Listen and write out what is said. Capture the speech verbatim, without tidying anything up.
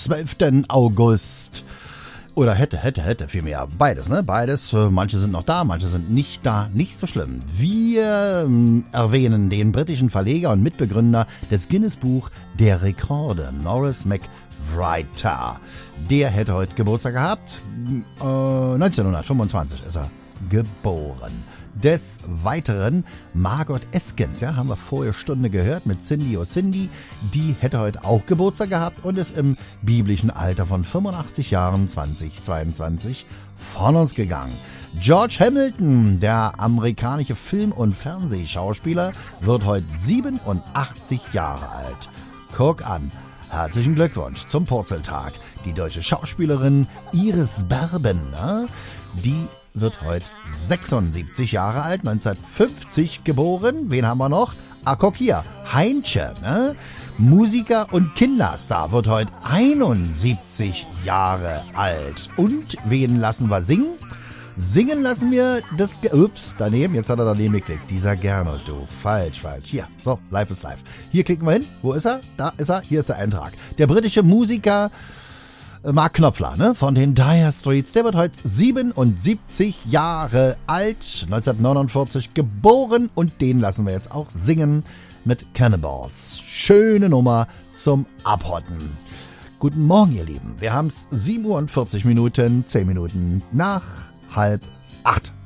zwölften August. Oder hätte, hätte, hätte, vielmehr. Beides, ne? Beides. Manche sind noch da, manche sind nicht da. Nicht so schlimm. Wir ähm, erwähnen den britischen Verleger und Mitbegründer des Guinness-Buch der Rekorde, Norris McWriter. Der hätte heute Geburtstag gehabt. Äh, neunzehnhundertfünfundzwanzig ist er geboren. Des Weiteren Margot Eskens, ja, haben wir vorher Stunde gehört mit Cindy O Cindy, die hätte heute auch Geburtstag gehabt und ist im biblischen Alter von fünfundachtzig Jahren zweitausendzweiundzwanzig von uns gegangen. George Hamilton, der amerikanische Film- und Fernsehschauspieler, wird heute siebenundachtzig Jahre alt. Guck an. Herzlichen Glückwunsch zum Purzeltag. Die deutsche Schauspielerin Iris Berben, ne? Die wird heute sechsundsiebzig Jahre alt, neunzehnhundertfünfzig geboren. Wen haben wir noch? Ah, guck hier, Heinche, ne? Musiker und Kinderstar, wird heute einundsiebzig Jahre alt. Und wen lassen wir singen? Singen lassen wir das... Ge Ups, daneben, jetzt hat er daneben geklickt. Dieser Gernot, du. Falsch, falsch. Hier, so, live ist live. Hier klicken wir hin. Wo ist er? Da ist er. Hier ist der Eintrag. Der britische Musiker Mark Knopfler, ne, von den Dire Straits, der wird heute siebenundsiebzig Jahre alt, neunzehnhundertneunundvierzig geboren und den lassen wir jetzt auch singen mit Cannibals. Schöne Nummer zum Abhotten. Guten Morgen, ihr Lieben. Wir haben es sieben Uhr und vierzig Minuten, zehn Minuten nach halb acht.